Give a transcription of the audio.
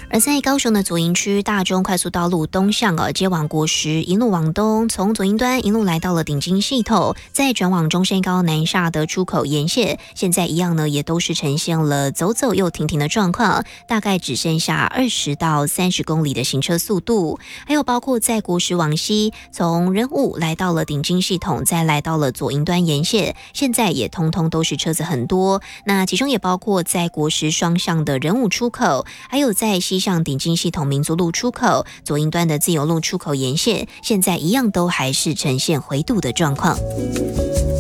而在高雄的左营区大中快速道路东向接往国十，一路往东，从左营端一路来到了顶金系统，再转往中山高南下的出口沿线，现在一样呢，也都是呈现了走走又停停的状况，大概只剩下20到30公里的行车速度。还有包括在国十往西，从仁武来到了顶金系统，再来到了左营端沿线，现在也通通都是车子很多。那其中也包括在国十双向的仁武出口，还有在西向顶金系统民族路出口、左营端的自由路出口沿线，现在一样都还是呈现回堵的状况。